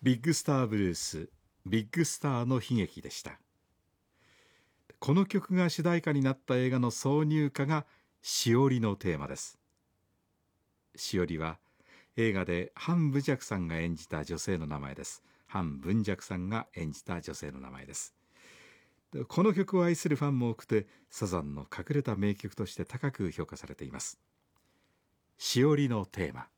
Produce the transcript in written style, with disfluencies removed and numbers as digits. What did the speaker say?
ビッグスターブルース、ビッグスターの悲劇でした。この曲が主題歌になった映画の挿入歌がしおりのテーマです。しおりは映画でハン・ブジャクさんが演じた女性の名前です。ハン・ブンジャクさんが演じた女性の名前です。この曲を愛するファンも多くて、サザンの隠れた名曲として高く評価されています。しおりのテーマ。